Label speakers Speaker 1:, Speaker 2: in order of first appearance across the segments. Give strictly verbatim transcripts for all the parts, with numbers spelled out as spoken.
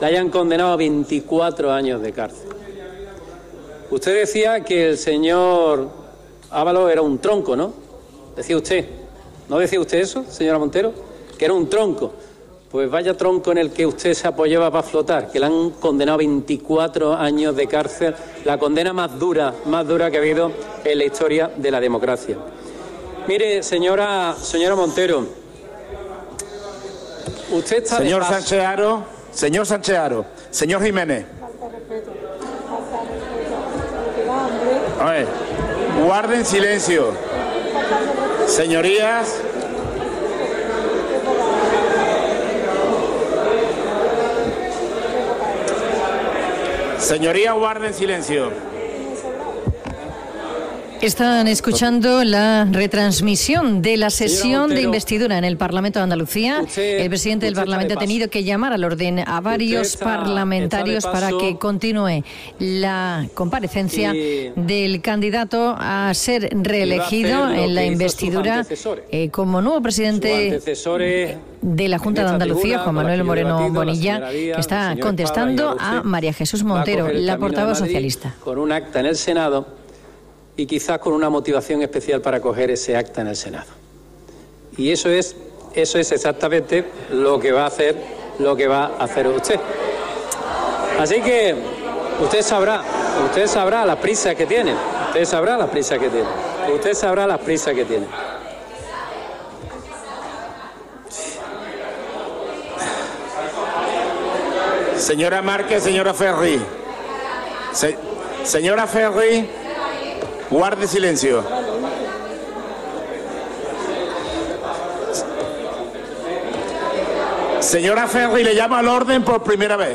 Speaker 1: le hayan condenado a veinticuatro años de cárcel. Usted decía que el señor Ábalos era un tronco, ¿no? Decía usted. ¿No decía usted eso, señora Montero? Que era un tronco. Pues vaya tronco en el que usted se apoyaba para flotar, que le han condenado a veinticuatro años de cárcel, la condena más dura, más dura que ha habido en la historia de la democracia. Mire, señora, señora Montero, usted está...
Speaker 2: Señor Sánchez Haro, señor Sánchez Haro, señor Jiménez. A ver, guarden silencio. Señorías... Señoría, guarden silencio.
Speaker 3: Están escuchando la retransmisión de la sesión
Speaker 1: Montero,
Speaker 3: de investidura en el Parlamento de Andalucía.
Speaker 1: Usted,
Speaker 3: el presidente del Parlamento ha tenido que llamar al orden a varios está, parlamentarios está para que continúe la comparecencia y, del candidato a ser reelegido a en la investidura eh, como nuevo presidente de la Junta de Andalucía, tribuna, Juan Manuel Moreno batido, Bonilla, Díaz, que está contestando a María Jesús Montero, la portavoz socialista.
Speaker 1: Con un acta en el Senado y quizás con una motivación especial para coger ese acta en el Senado. Y eso es, eso es exactamente lo que va a hacer, lo que va a hacer usted. Así que usted sabrá, usted sabrá las prisas que tiene, usted sabrá las prisas que tiene, usted sabrá las prisas que tiene.
Speaker 2: Señora Márquez, señora Ferri. Se, señora Ferri, guarde silencio. Señora Ferri, le llamo al orden por primera vez.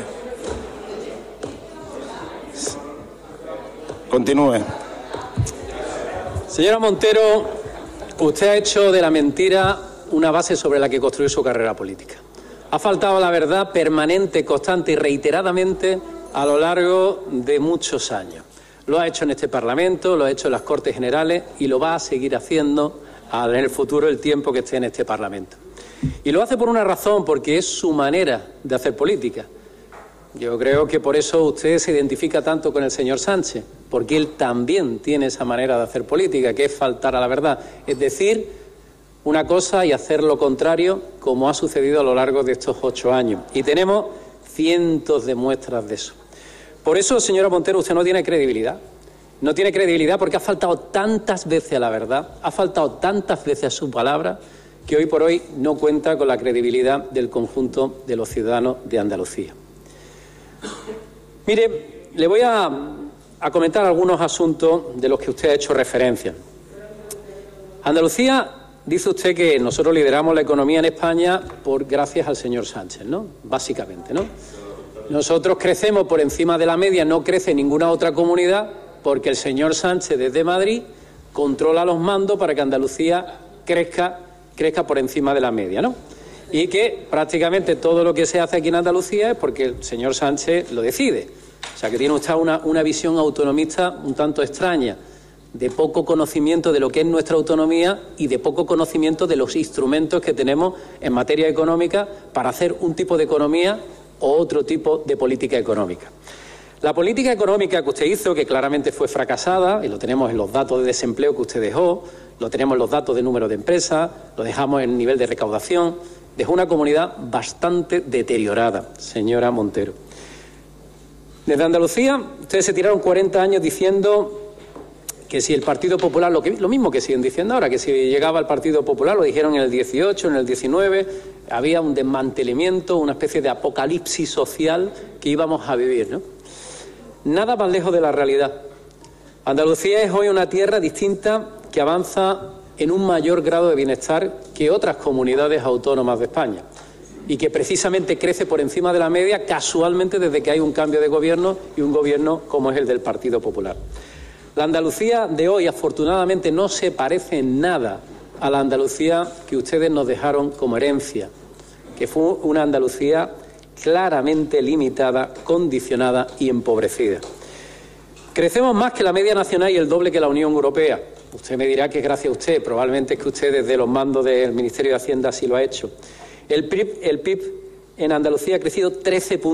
Speaker 2: Continúe.
Speaker 1: Señora Montero, usted ha hecho de la mentira una base sobre la que construir su carrera política. Ha faltado la verdad permanente, constante y reiteradamente a lo largo de muchos años. Lo ha hecho en este Parlamento, lo ha hecho en las Cortes Generales y lo va a seguir haciendo en el futuro el tiempo que esté en este Parlamento. Y lo hace por una razón, porque es su manera de hacer política. Yo creo que por eso usted se identifica tanto con el señor Sánchez, porque él también tiene esa manera de hacer política, que es faltar a la verdad. Es decir, una cosa y hacer lo contrario, como ha sucedido a lo largo de estos ocho años. Y tenemos cientos de muestras de eso. Por eso, señora Montero, usted no tiene credibilidad. No tiene credibilidad porque ha faltado tantas veces a la verdad, ha faltado tantas veces a su palabra, que hoy por hoy no cuenta con la credibilidad del conjunto de los ciudadanos de Andalucía. Mire, le voy a, a comentar algunos asuntos de los que usted ha hecho referencia. Andalucía, dice usted que nosotros lideramos la economía en España por gracias al señor Sánchez, ¿no? Básicamente, ¿no? Nosotros crecemos por encima de la media, no crece ninguna otra comunidad, porque el señor Sánchez desde Madrid controla los mandos para que Andalucía crezca, crezca por encima de la media, ¿no? Y que prácticamente todo lo que se hace aquí en Andalucía es porque el señor Sánchez lo decide. O sea, que tiene usted una, una visión autonomista un tanto extraña, de poco conocimiento de lo que es nuestra autonomía y de poco conocimiento de los instrumentos que tenemos en materia económica para hacer un tipo de economía o otro tipo de política económica. La política económica que usted hizo, que claramente fue fracasada, y lo tenemos en los datos de desempleo que usted dejó, lo tenemos en los datos de número de empresas, lo dejamos en el nivel de recaudación, dejó una comunidad bastante deteriorada, señora Montero. Desde Andalucía, ustedes se tiraron cuarenta años diciendo que si el Partido Popular, lo, que, lo mismo que siguen diciendo ahora, que si llegaba el Partido Popular, lo dijeron en el dieciocho, en el diecinueve, había un desmantelamiento, una especie de apocalipsis social que íbamos a vivir, ¿no? Nada más lejos de la realidad. Andalucía es hoy una tierra distinta que avanza en un mayor grado de bienestar que otras comunidades autónomas de España y que precisamente crece por encima de la media casualmente desde que hay un cambio de gobierno y un gobierno como es el del Partido Popular. La Andalucía de hoy, afortunadamente, no se parece en nada a la Andalucía que ustedes nos dejaron como herencia, que fue una Andalucía claramente limitada, condicionada y empobrecida. Crecemos más que la media nacional y el doble que la Unión Europea. Usted me dirá que es gracias a usted, probablemente es que usted desde los mandos del Ministerio de Hacienda así lo ha hecho. El P I B, el P I B en Andalucía ha crecido trece puntos.